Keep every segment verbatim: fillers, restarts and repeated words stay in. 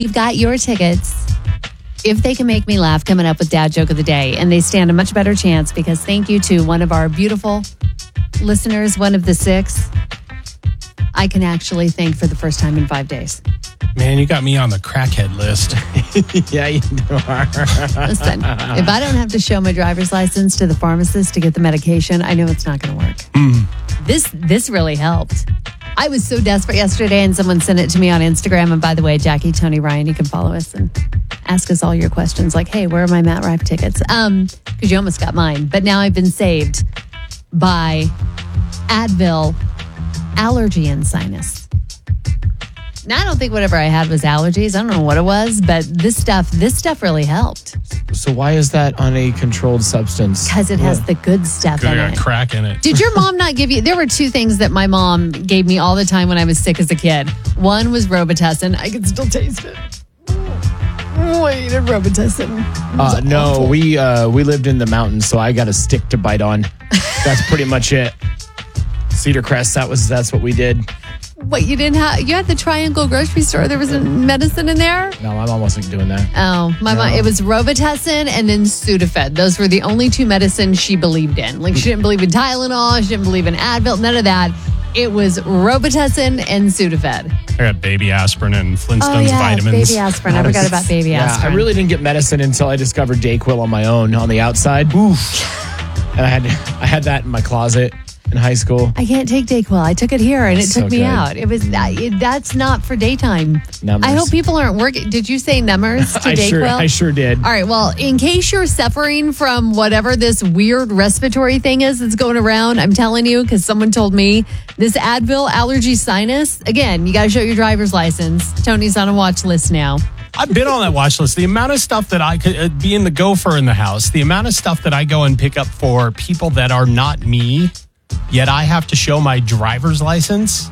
you've got your tickets, if they can make me laugh, coming up with Dad Joke of the Day. And they stand a much better chance because thank you to one of our beautiful listeners, one of the six, I can actually thank for the first time in five days. Man, you got me on the crackhead list. Yeah, you are. Listen, if I don't have to show my driver's license to the pharmacist to get the medication, I know it's not going to work. Mm. This this really helped. I was so desperate yesterday, and someone sent it to me on Instagram. And by the way, Jackie, Tony, Ryan, you can follow us and ask us all your questions. Like, hey, where are my Matt Rife tickets? Um, because you almost got mine. But now I've been saved by Advil allergy and sinus. Now, I don't think whatever I had was allergies. I don't know what it was, but this stuff, this stuff really helped. So why is that on a controlled substance? Because it has the good stuff Good, in got it. crack in it. Did your mom not give you? There were two things that my mom gave me all the time when I was sick as a kid. One was Robitussin. I can still taste it. Oh, I hated Robitussin. Uh, no, we uh, we lived in the mountains, so I got a stick to bite on. That's pretty much it. Cedar Crest. That was that's what we did. What, you didn't have? You had the Triangle grocery store. There was a medicine in there. No, my mom wasn't doing that. Oh, my No. mom. It was Robitussin and then Sudafed. Those were the only two medicines she believed in. Like, she didn't believe in Tylenol. She didn't believe in Advil. None of that. It was Robitussin and Sudafed. I got baby aspirin and Flintstones Oh yeah, vitamins. baby aspirin. I forgot about baby Yeah, aspirin. I really didn't get medicine until I discovered Dayquil on my own on the outside. Oof. And I had I had that in my closet in high school. I can't take Dayquil. I took it here and it So took me good. out. It was that, it, that's not for daytime. Numbers. I hope people aren't working. Did you say numbers to I Dayquil? sure I sure did. All right. Well, in case you're suffering from whatever this weird respiratory thing is that's going around, I'm telling you, because someone told me this Advil allergy sinus. Again, you got to show your driver's license. Tony's on a watch list now. I've been on that watch list. The amount of stuff that I could, uh, being the gopher in the house, the amount of stuff that I go and pick up for people that are not me, yet I have to show my driver's license.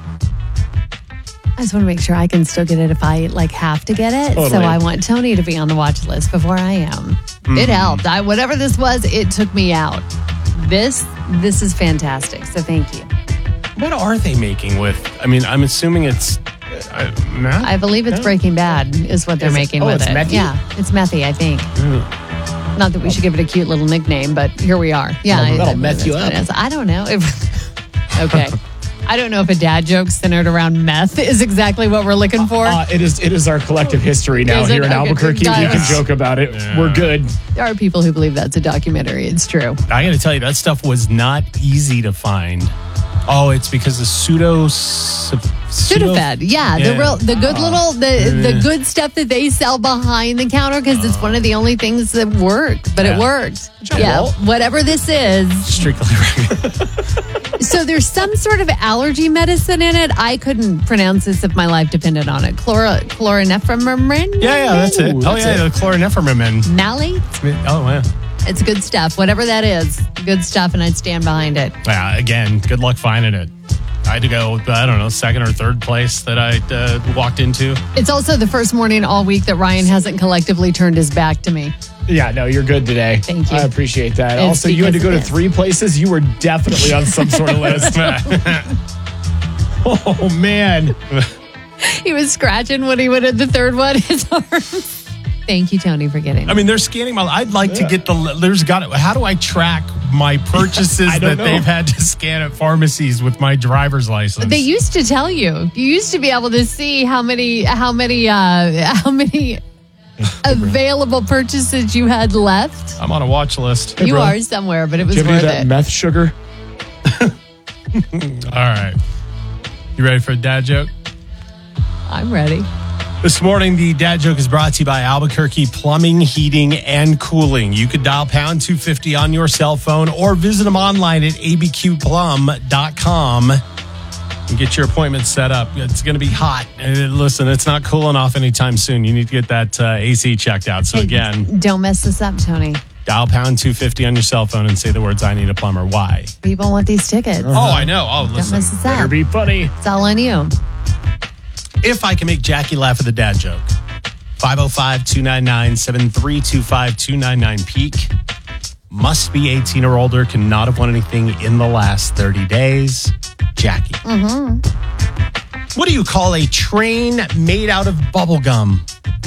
I just want to make sure I can still get it if I like have to get it. So Totally. I want Tony to be on the watch list before I am. Mm. It helped. I, whatever this was, it took me out. This this is fantastic. So thank you. What are they making with? I mean, I'm assuming it's uh, meth? I believe it's Breaking Bad is what they're Is it- making oh, with it's it. methy? Yeah, it's methy, I think. Not that we should give it a cute little nickname, but here we are. Yeah, That'll- that'll I- meth you that's what up. it is. I don't know. If, okay. I don't know if a dad joke centered around meth is exactly what we're looking for. Uh, it is it is our collective history now Is it? here in Okay, Albuquerque. got We it. can joke about it. Yeah. We're good. There are people who believe that's a documentary. It's true. I got to tell you, that stuff was not easy to find. Oh, it's because of pseudo... Sudafed, yeah, the Yeah. real, the good little, the the Yeah. good stuff that they sell behind the counter because it's one of the only things that work. But Yeah. it worked. job, Yeah, Walt. whatever this is. Strictly right. So there's some sort of allergy medicine in it. I couldn't pronounce this if my life depended on it. Chloro, chlornephrine. Yeah, yeah, that's it. Ooh, Oh, that's yeah, it. the chlornephrine. Malate. Oh, yeah. It's good stuff. Whatever that is, good stuff, and I'd stand behind it. Yeah, again, good luck finding it. I had to go, I don't know, second or third place that I uh, walked into. It's also the first morning all week that Ryan hasn't collectively turned his back to me. Yeah, no, you're good today. Thank you. I appreciate that. It's also, you had to because go of to this. three places. You were definitely on some sort of list. Oh, man. He was scratching when he went at the third one. His arms. Thank you, Tony, for getting I it. mean, they're scanning my. I'd like to get the. There's got. How do I track my purchases I that don't know. they've had to scan at pharmacies with my driver's license? They used to tell you. You used to be able to see how many, how many, uh, how many available purchases you had left. I'm on a watch list. You bro. are somewhere, but it was Do you have worth any of that it. meth sugar? All right. You ready for a dad joke? I'm ready. This morning, the dad joke is brought to you by Albuquerque Plumbing, Heating, and Cooling. You could dial pound two fifty on your cell phone or visit them online at a b q plum dot com and get your appointment set up. It's going to be hot. Uh, Listen, it's not cooling off anytime soon. You need to get that uh, A C checked out. So Hey, again, don't mess this up, Tony. dial pound two fifty on your cell phone and say the words, I need a plumber. Why? People want these tickets. Oh, I know. Oh, Don't listen. mess this Better up. be funny. It's all on you. If I can make Jackie laugh at the dad joke, five oh five, two nine nine, seven three two five, two nine nine peak. Must be eighteen or older, cannot have won anything in the last thirty days. Jackie. Mm-hmm. What do you call a train made out of bubble gum?